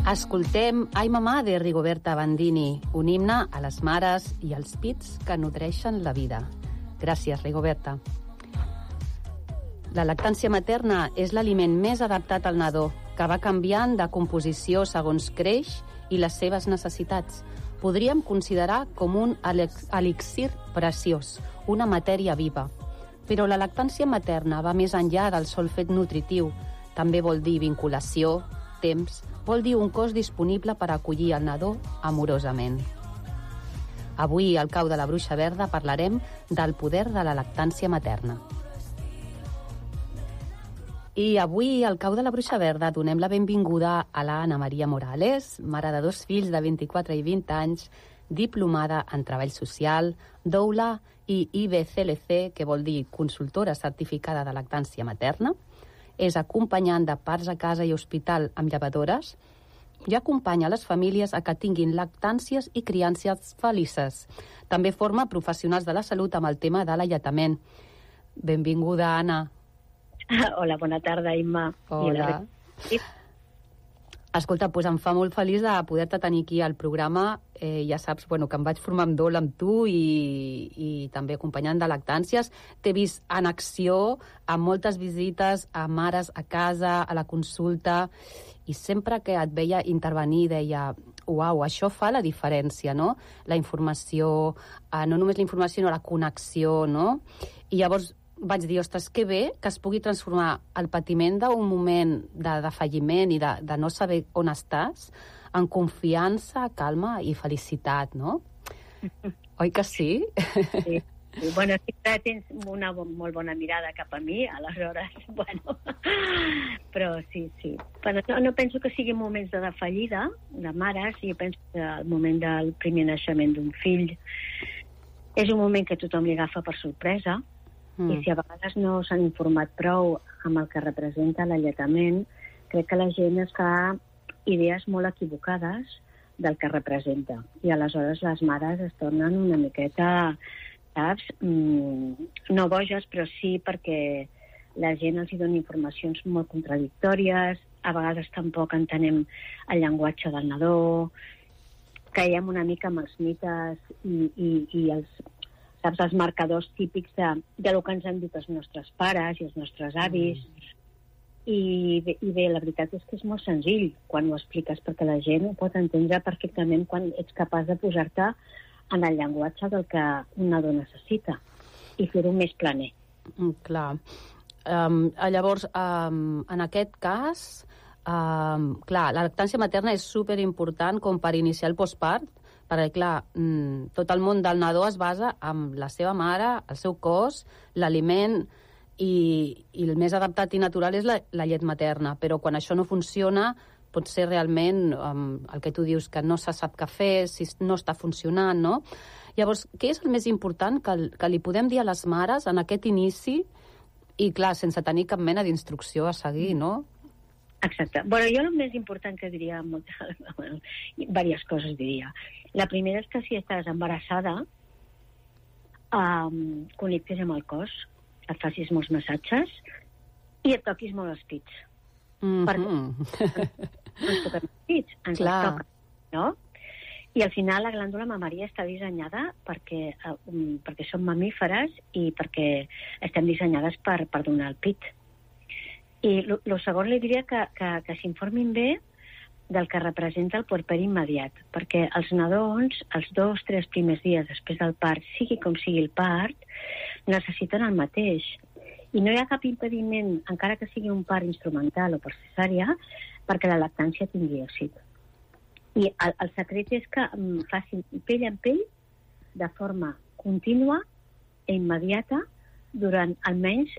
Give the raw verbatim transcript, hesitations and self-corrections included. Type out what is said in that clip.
Escoltem Ai Mamà de Rigoberta Bandini, un himne a les mares i als pits que nodreixen la vida. Gràcies, Rigoberta. La lactància materna és l'aliment més adaptat al nadó, que va canviant de composició segons creix i les seves necessitats. Podríem considerar com un elixir preciós, una matèria viva. Però la lactància materna va més enllà del sol fet nutritiu. També vol dir vinculació, temps, vol dir un cos disponible per acollir el nadó amorosament. Avui, al Cau de la Bruixa Verda, parlarem del poder de la lactància materna. I avui, al Cau de la Bruixa Verda, donem la benvinguda a la Ana Maria Morales, mare de dos fills de vint-i-quatre i vint anys, diplomada en treball social, doula i I B C L C, que vol dir consultora certificada de lactància materna. És acompanyant de parts a casa i hospital amb llevadores i acompanya les famílies a que tinguin lactàncies i criances felices. També forma professionals de la salut amb el tema de l'alletament. Benvinguda, Anna. Hola, bona tarda, Imma. Hola. Escolta, doncs em fa molt feliç de poder-te tenir aquí al programa. Eh, ja saps bueno, que em vaig formar amb dol amb tu i, i també acompanyant de lactàncies. T'he vist en acció, amb moltes visites a mares a casa, a la consulta, i sempre que et veia intervenir deia uau, això fa la diferència, no? La informació, eh, no només la informació, sinó la connexió, no? I llavors vaig dir, ostres, que bé que es pugui transformar el patiment d'un moment de, de falliment i de, de no saber on estàs en confiança, calma i felicitat, no? Oi que sí? Sí, sí. Bueno, sí que tens una molt bona mirada cap a mi, aleshores, bueno, però sí, sí. Però no, no penso que siguin moments de defallida de mares, jo penso que el moment del primer naixement d'un fill és un moment que tothom li agafa per sorpresa. Mm. I si a vegades no s'han informat prou amb el que representa l'alletament, crec que la gent es fa idees molt equivocades del que representa. I aleshores les mares es tornen una miqueta, saps, mm, no boges, però sí perquè la gent els hi dona informacions molt contradictòries, a vegades tampoc entenem el llenguatge del nadó, caiem una mica amb els mites i, i, i els... saps, els marcadors típics de, de lo que ens han dit els nostres pares i els nostres avis. Mm. I, I bé, la veritat és que és molt senzill quan ho expliques, perquè la gent ho pot entendre perfectament quan ets capaç de posar-te en el llenguatge del que un nadó necessita i fer-ho més planer. Mm, clar. Um, llavors, um, en aquest cas, um, clar, la lactància materna és superimportant com per iniciar el postpart, perquè, clar, tot el món del nadó es basa en la seva mare, el seu cos, l'aliment, i, i el més adaptat i natural és la, la llet materna. Però quan això no funciona, pot ser realment um, el que tu dius, que no se sap què fer, si no està funcionant, no? Llavors, què és el més important que, que li podem dir a les mares en aquest inici i, clar, sense tenir cap mena d'instrucció a seguir, no? Exacte. Bueno, jo el més important que diria, moltes, bueno, diverses coses diria. La primera és que si estàs embarassada, um, connectes amb el cos, et facis molts massatges i et toquis molt els pits. Mm-hmm. Perquè no ens toquem els pits, ens els toquen, no? I al final la glàndula mamària està dissenyada perquè, um, perquè som mamíferes i perquè estem dissenyades per, per donar el pit. I el segon li diria que, que, que s'informin bé del que representa el puerperi immediat, perquè els nadons, els dos, tres primers dies després del part, sigui com sigui el part, necessiten el mateix. I no hi ha cap impediment, encara que sigui un part instrumental o per cesària, perquè la lactància tingui èxit. I el, el secret és que facin pell en pell de forma contínua i immediata durant almenys